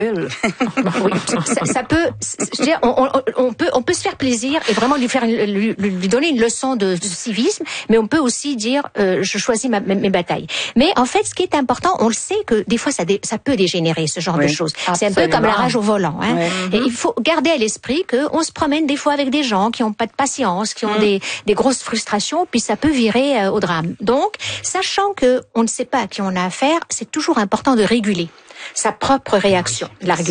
Oui, ça peut, je veux dire, on peut se faire plaisir et vraiment lui donner une leçon de civisme, mais on peut aussi dire, je choisis mes batailles. Mais en fait, ce qui est important, on le sait que des fois ça peut dégénérer ce genre de choses. Absolument. C'est un peu comme la rage au volant. Hein. Et il faut garder à l'esprit que on se promène des fois avec des gens qui ont pas de patience, qui ont des grosses frustrations, puis ça peut virer au drame. Donc, sachant que on ne sait pas à qui on a affaire, c'est toujours important de réguler sa propre réaction,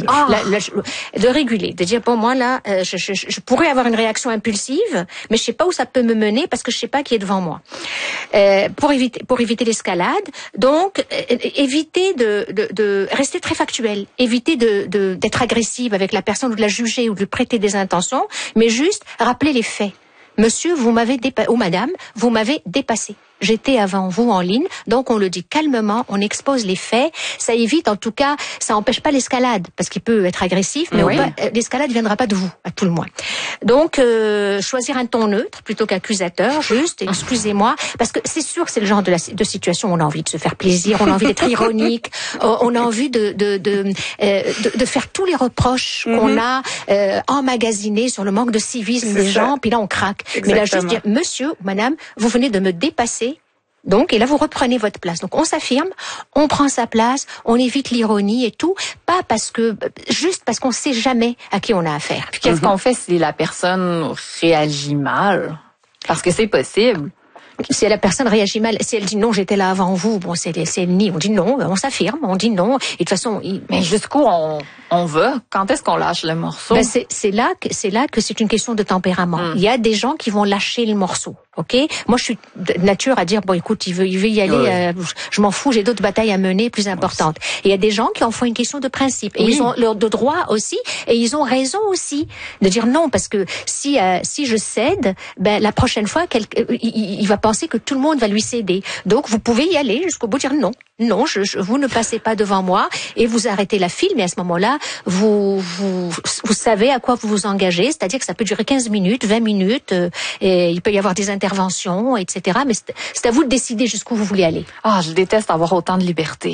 de réguler, de dire bon moi là, je pourrais avoir une réaction impulsive, mais je sais pas où ça peut me mener parce que je sais pas qui est devant moi. Pour éviter l'escalade, donc éviter de rester très factuel, éviter d'être agressive avec la personne ou de la juger ou de lui prêter des intentions, mais juste rappeler les faits. Monsieur, vous m'avez ou madame, vous m'avez dépassé. J'étais avant vous en ligne, donc on le dit calmement, on expose les faits, ça évite en tout cas, ça empêche pas l'escalade, parce qu'il peut être agressif, mais l'escalade viendra pas de vous, à tout le moins. Donc, choisir un ton neutre plutôt qu'accusateur, juste, excusez-moi, parce que c'est sûr que c'est le genre de situation où on a envie de se faire plaisir, on a envie d'être ironique, on a envie de faire tous les reproches qu'on a emmagasinés sur le manque de civisme des gens, puis là on craque. Exactement. Mais là juste dire, monsieur ou madame, vous venez de me dépasser. Donc, et là, vous reprenez votre place. Donc, on s'affirme, on prend sa place, on évite l'ironie et tout, pas juste parce qu'on sait jamais à qui on a affaire. Puis qu'est-ce qu'on fait si la personne réagit mal? Parce que c'est possible. Si la personne réagit mal, si elle dit non, j'étais là avant vous, bon, c'est le nid. On dit non, on s'affirme, on dit non. Et de toute façon, mais jusqu'où on va? Quand est-ce qu'on lâche le morceau? Ben c'est là que c'est une question de tempérament. Il y a des gens qui vont lâcher le morceau. OK? Moi, je suis de nature à dire, bon, écoute, il veut y aller, je m'en fous, j'ai d'autres batailles à mener plus importantes. Et il y a des gens qui en font une question de principe. Et ils ont leur de droit aussi, et ils ont raison aussi de dire non, parce que si je cède, ben, la prochaine fois, il va penser que tout le monde va lui céder. Donc, vous pouvez y aller jusqu'au bout, dire non, vous ne passez pas devant moi, et vous arrêtez la file, mais à ce moment-là, vous savez à quoi vous vous engagez, c'est-à-dire que ça peut durer 15 minutes, 20 minutes, et il peut y avoir des interventions, etc. Mais c'est à vous de décider jusqu'où vous voulez aller. Ah, je déteste avoir autant de liberté.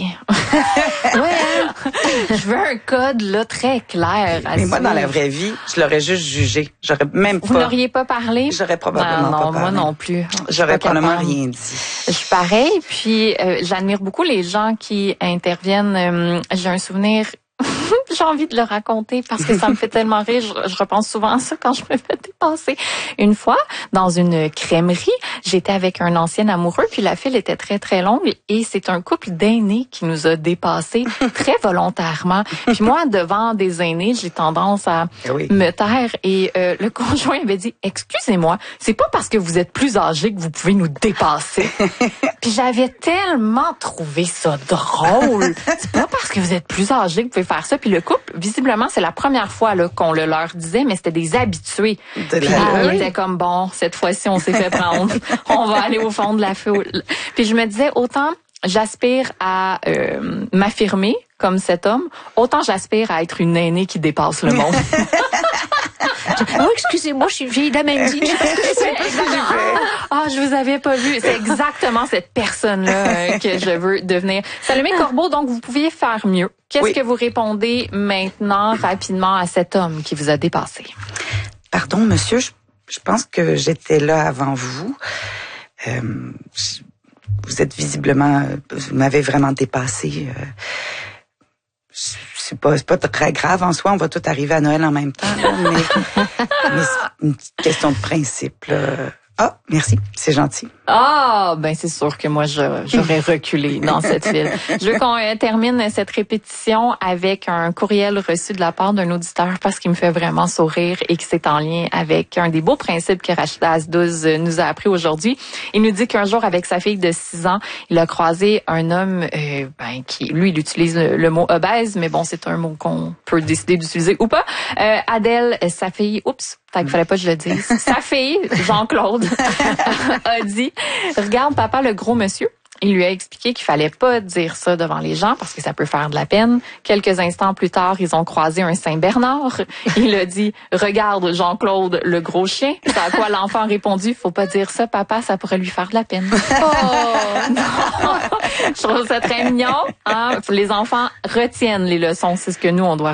Je veux un code là très clair. Mais moi, dans la vraie vie, je l'aurais juste jugé. J'aurais même pas. Vous n'auriez pas parlé? J'aurais probablement pas parlé. Moi non plus. J'aurais probablement rien dit. Je suis pareil, puis j'admire beaucoup les gens qui interviennent. J'ai un souvenir. J'ai envie de le raconter parce que ça me fait tellement rire. Je repense souvent à ça quand je me fais dépasser. Une fois, dans une crèmerie, j'étais avec un ancien amoureux, puis la file était très, très longue et c'est un couple d'aînés qui nous a dépassés très volontairement. Puis moi, devant des aînés, j'ai tendance à me taire et le conjoint avait dit « Excusez-moi, c'est pas parce que vous êtes plus âgé que vous pouvez nous dépasser. » Puis j'avais tellement trouvé ça drôle. C'est pas parce que vous êtes plus âgé que vous pouvez faire ça. Puis le couple, visiblement, c'est la première fois là, qu'on le leur disait, mais c'était des habitués. Puis ils étaient comme, bon, cette fois-ci, on s'est fait prendre. On va aller au fond de la foule. Puis je me disais, autant j'aspire à m'affirmer comme cet homme, autant j'aspire à être une aînée qui dépasse le monde. Oh, excusez-moi, je suis vieille dame indigne. Je vous avais pas vu. C'est exactement cette personne-là que je veux devenir. Salomé Corbeau, donc vous pouviez faire mieux. Qu'est-ce que vous répondez maintenant, rapidement, à cet homme qui vous a dépassé? Pardon, monsieur, je pense que j'étais là avant vous. Vous êtes visiblement, vous m'avez vraiment dépassé. C'est pas très grave en soi, on va tout arriver à Noël en même temps, là, mais c'est une petite question de principe, là. Ah, merci, c'est gentil. Ah, ben c'est sûr que moi j'aurais reculé dans cette file. Je veux qu'on termine cette répétition avec un courriel reçu de la part d'un auditeur parce qu'il me fait vraiment sourire et que c'est en lien avec un des beaux principes que Rachida Azdouz nous a appris aujourd'hui. Il nous dit qu'un jour, avec sa fille de 6 ans, il a croisé un homme qui, lui, il utilise le mot obèse, mais bon, c'est un mot qu'on peut décider d'utiliser ou pas. Adèle, sa fille, peut-être qu'il fallait pas que je le dise. Sa fille, Jean-Claude, a dit « Regarde, papa, le gros monsieur. » Il lui a expliqué qu'il fallait pas dire ça devant les gens parce que ça peut faire de la peine. Quelques instants plus tard, ils ont croisé un Saint-Bernard. Il a dit « Regarde, Jean-Claude, le gros chien. » C'est à quoi l'enfant a répondu « Faut pas dire ça, papa, ça pourrait lui faire de la peine. » Non. Je trouve ça très mignon. Hein? Les enfants retiennent les leçons. C'est ce que nous, on doit